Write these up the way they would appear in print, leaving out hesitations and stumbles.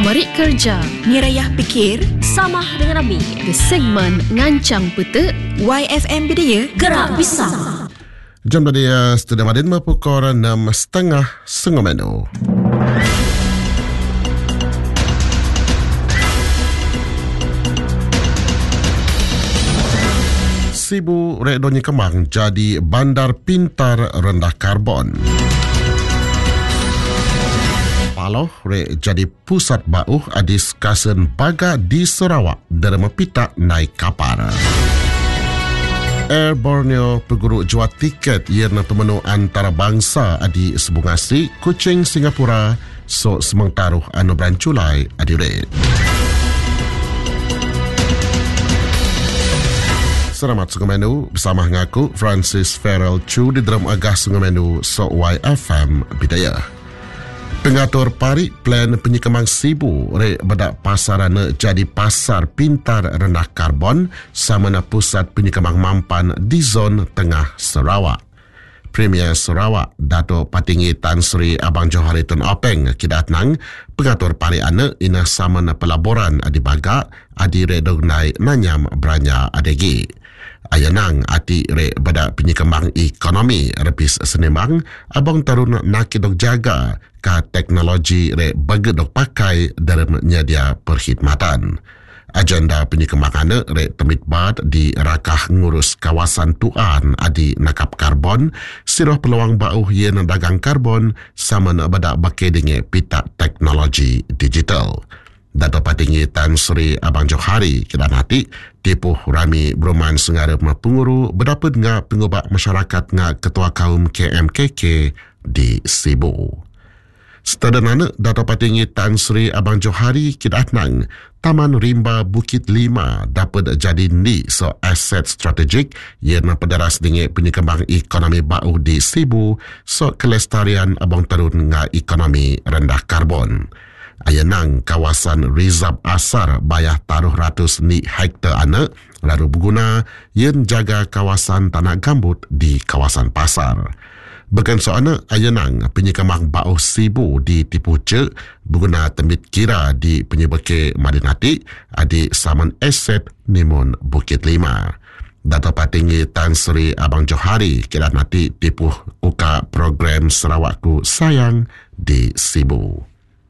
Merik kerja, Nirayah fikir, Samah dengan Nabi. The segmen ngancang petek, YFM Bidaya, Gerak Pisang. Jam tadi Studio Madin pukul 6.30 Sengomeno. Sibu Redonyi Kemang jadi bandar pintar rendah karbon. Paloh jadi pusat bauh adis kasen baga di Sarawak derma pita naik kapal. Air Borneo perguru jual tiket yerna pemenu antarabangsa adi Sebungasi, Kuching, Singapura so semang taruh anu beranculai adi red. Selamat Sengomenu bersama ngaku Francis Farrell Chu di dalam agah Sengomenu so YFM Bidaya. Pengatur pari plan penyekemang Sibu re bedak pasarana jadi pasar pintar rendah karbon sama na pusat penyekemang mampan di zon tengah Sarawak. Premier Sarawak Dato' Patinggi Tan Sri Abang Johari Tun Openg kidatnang pengatur pari ana ina sama na pelaburan adi bagak adi redognai nanyam beranya adegi. Ayanang ati re bada penyekembang ekonomi repis senembang abang tarun nakidok jaga ka teknologi re bagedok pakai dalam nyedia perkhidmatan. Agenda penyekembangan re temit bad di rakah ngurus kawasan tuan adi nakap karbon siroh peluang bauh yen dagang karbon sama na bada bakai dengan pita teknologi digital. Dato' Patinggi Tan Sri Abang Johari kira nanti tipuh rami Broman Sengara Penguru berdapat nga pengubah masyarakat nga ketua kaum KMKK di Sibu. Setelah Dato' Patinggi Tan Sri Abang Johari kidatnang Taman Rimba Bukit Lima dapat jadi ni so aset strategik yang pederas dengan penyekembang ekonomi bauh di Sibu so kelestarian abang tarun nga ekonomi rendah karbon. Ayanang kawasan Rizab Asar bayah taruh ratus ni hektar anak lalu berguna yang jaga kawasan tanah gambut di kawasan pasar. Bukan soalnya ayanang penyekemang bauh Sibu di tipu cek berguna temit kira di penyebeke Madinati adi saman aset nimun Bukit Lima. Dato' Patinggi Tan Sri Abang Johari kira nanti tipu uka program Sarawakku Sayang di Sibu.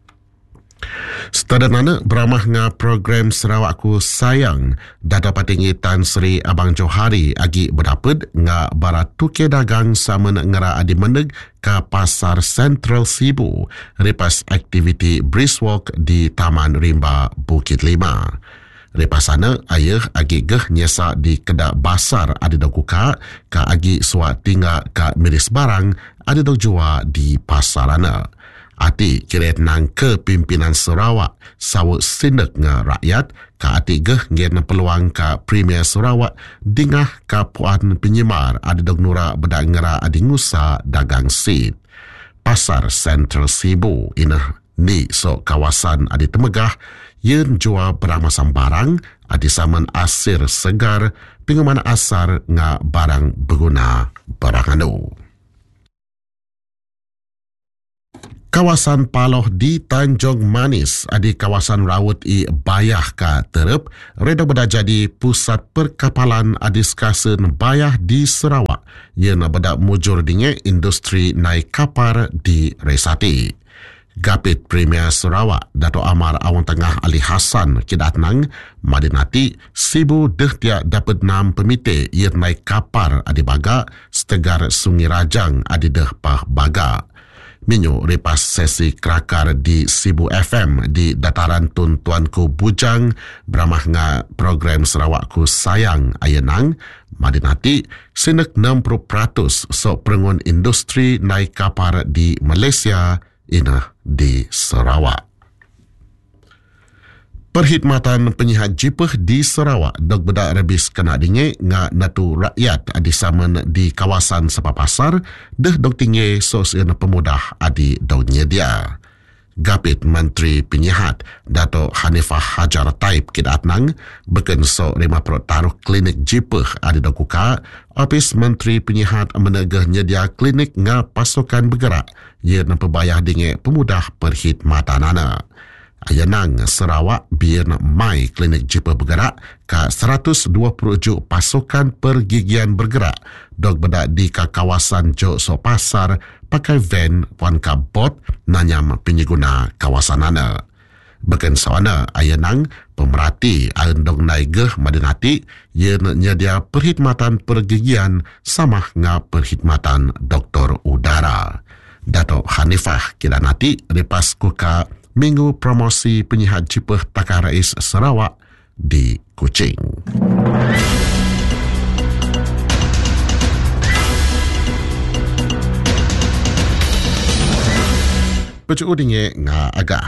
Setelah beramah nga program Sarawakku Sayang, Dato' Patinggi Tan Sri Abang Johari agi berdapat nga barat tuke dagang sama ngera adi meneg ke pasar Central Sibu repas aktiviti Briskewalk di Taman Rimba Bukit Lima. Lepas sana, ayah agi geh nyesa di kedak basar adi dokuka ka agi suat tinggal ka miris barang adi dok jua di pasarana. Ati kiret nang kepimpinan Sarawak sawut sindak nga rakyat ka ati geh ngena peluang ka Premier Sarawak dingah ka puan penyemar adi dog nura bedak ngera adi ngusa dagang seed. Pasar Central Sibu ina ni so kawasan adi temegah yen jual beramasam barang adi saman asir segar pinguman asar nga barang berguna barang anu. Kawasan Paloh di Tanjung Manis adi kawasan rawut i bayah ka terep reda beda jadi pusat perkapalan adis kasen bayah di Sarawak yang beda mujur dengan industri naik kapal di Resati. Gapit Premier Sarawak Dato' Amar Awang Tengah Ali Hassan kidatnang Madinati Sibu deh tiak dapat 6 pemite yang naik kapal adi baga setegar Sungai Rajang adi deh pah baga. Minyu repas sesi kerakar di Sibu FM di dataran Tun Tuanku Bujang beramah nga program Sarawakku Sayang ayenang Madinati sinek 60% so perengun industri naik kapal di Malaysia ina di Sarawak. Perkhidmatan penyihat jipeh di Sarawak dok bedak rebis kena dinge nga natu rakyat adi saman di kawasan Sepapasar deh dok tinggi sosial pemudah adi dok nyedia. Gapit Menteri Penyihat Dato' Hanifah Hajar Taib kidatnang beken so 50 taruh klinik jipeh adi dok kuka Ofis Menteri Penyihat menegah nyedia klinik nga pasukan bergerak ia nampak bayah dengan pemudah perkhidmatan anak. Ayanang Sarawak biar mai klinik jipa bergerak ke 120 juk pasukan pergigian bergerak dog bedak di kawasan Jok So Pasar pakai van puan kabot nanyam penyeguna kawasan ana. Bagian sawana ayanang pemerhati andong naigeh madinati ia nyedia perkhidmatan pergigian sama nga perkhidmatan doktor udara. Dato' Hanifah Kidanati lepas kuka minggu promosi penyihat jipah Takar Rais Sarawak di Kuching. Pecuk udingnya nga agak.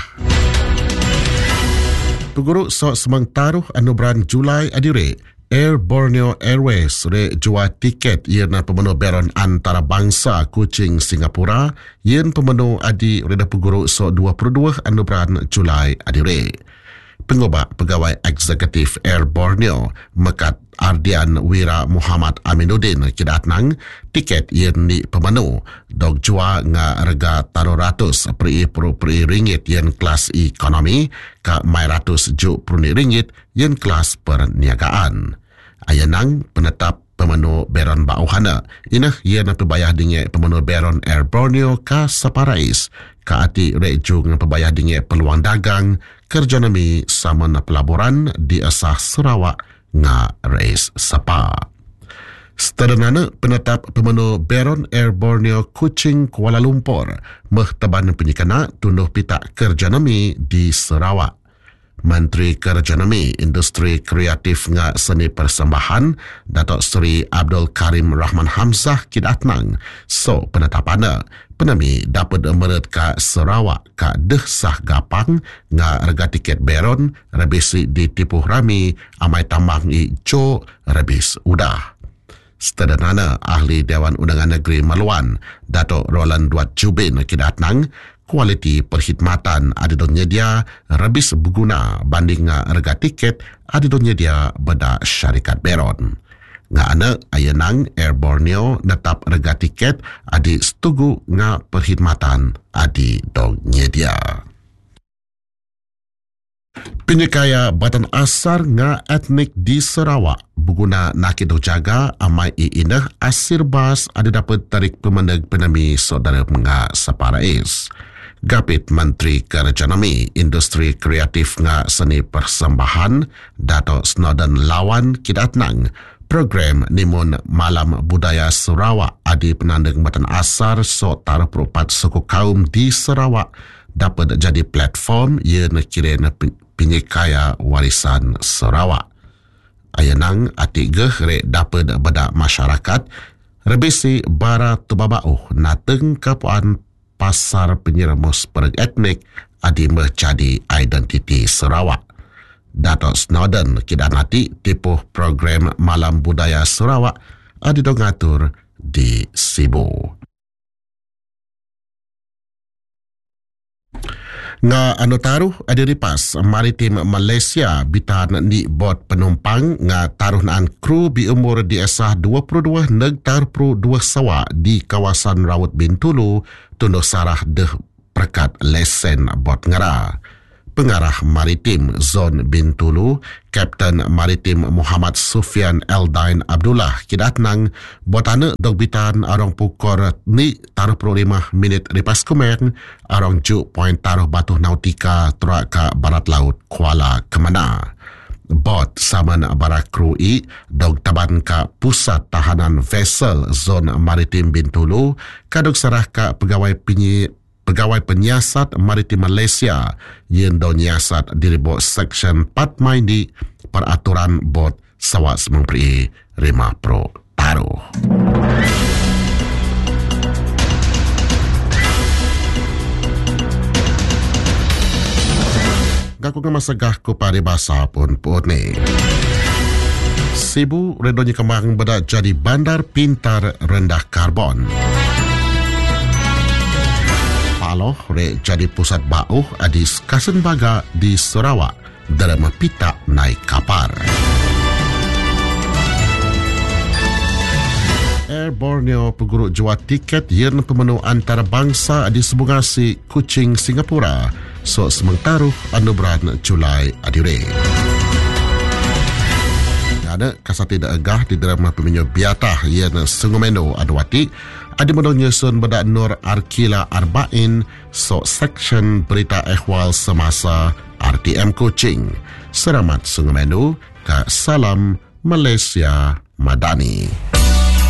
Peguruk sok semang taruh anugerah Julai adire Air Borneo Airways re jual tiket yerna pemenuh beron antarabangsa Kuching Singapura yen pemenuh adi reda peguruk sok 22 anugerah Julai adire. Pengubah pegawai eksekutif Air Borneo Mekat Ardian Wira Muhammad Aminuddin kidatnang tiket yen ni pemenuh dog jual nga rega taruh ratus peri ringgit yen kelas ekonomi ka mai ratus juk peruni ringgit yen kelas perniagaan. Ayanang penetap pemenuh beron bauhana inah yen pebayah dinge pemenuh beron Air Borneo ka Saparais ka ati rejung pebayah dinge peluang dagang kerjanami sama pelaburan di asah Sarawak nga Rais Sapa. Seterusnya penetap pemenuh beron Air Borneo Kuching Kuala Lumpur mehtaban penyikana tunduh pitak kerjanami di Sarawak. Menteri Kerjanami Industri Kreatif nga Seni Persembahan Datuk Seri Abdul Karim Rahman Hamzah kidatnang so penetapana penami dapat menurut ka Sarawak ka deh sah gapang nga harga tiket beron rebisi ditipuh rami amai tambang i jo rebis udah. Seterusnya ahli Dewan Undangan Negeri Maluan Datuk Roland Duat Jubin kidatnang kualiti perkhidmatan adidonnya dia rebis berguna banding harga tiket adidonnya dia beda syarikat beron. Nga ana ayanang Air Borneo netap harga tiket adi setuju nga perkhidmatan adidonnya dia. Penyekaya Batan Asar nga etnik di Sarawak berguna nakidok jaga amai iinah asirbas ada dapat tarik pemendag penami saudara nga Saparais. Gapit Menteri Kerjanami Industri Kreatif nga Seni Persembahan Dato' Snowden Lawan kidatnang program Nimun Malam Budaya Sarawak adi penandang Batan Asar so taruh perupat suku kaum di Sarawak dapat jadi platform yang kira penyekaya warisan Sarawak. Ayanang ati geh dapat bedak masyarakat rebisi bara tubabauh nateng kapuan pasar penyeremus pereg etnik adi menjadi identiti Sarawak. Dato' Snowden kidanati tipuh program Malam Budaya Sarawak adi dongatur di Sibu. Nga anu taruh adi ripas Maritim Malaysia bitan ni bot penumpang nga taruhnaan kru bi umur di esah 22 neg tarpru 2 sawa di kawasan Rawut Bintulu tunduh sarah deh perkat lesen bot ngara. Pengarah Maritim Zon Bintulu, Kapten Maritim Muhammad Sufian Eldain Abdullah kidatnang botane dog bitan arong pukor ni taruh 5 minit ripas kumeng arong juk poin taruh batuh nautika terak barat laut Kuala Kemana. Bot saman bara kru i dog taban ka pusat tahanan vessel Zon Maritim Bintulu kadog sarah ka pegawai penyiasat Maritim Malaysia yang do nyiasat diri bot Section 4 Maindi peraturan bot sawak semengperi 5 pro taruh. Gaku ngemasagah ku paribasa pun ni. Sibu redonyi kembang bedak jadi bandar pintar rendah karbon. Paloh re jadi pusat bauh adis Kasenbaga di Sarawak dalam pita naik kapar. Air Borneo peguruk jual tiket yang pemenuh antarabangsa di Sebungasi Kuching Singapura so semengtaruh anuberan Julai adire. Ada kasati da agah di drama peminyo biatah yang sungumeno adwati ada modal nyusun bedak Nur Arkila Arba'in so section berita ehwal semasa RTM Kuching. Selamat sungumeno ka Salam Malaysia Madani.